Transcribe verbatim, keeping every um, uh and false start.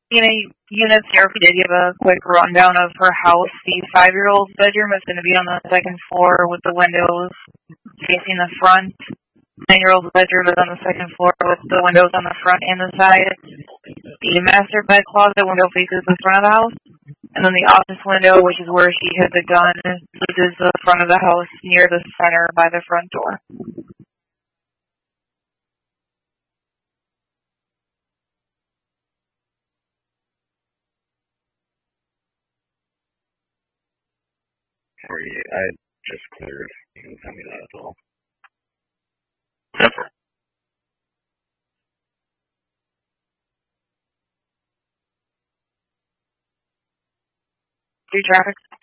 You know, units here, if we did give a quick rundown of her house, the five-year-old's bedroom is going to be on the second floor with the windows facing the front. Nine-year-old's bedroom is on the second floor with the windows on the front and the side. The master bed closet window faces the front of the house. And then the office window, which is where she hid the gun, faces the front of the house near the center by the front door. Sorry, I just cleared. You can send me that as well. Do traffic.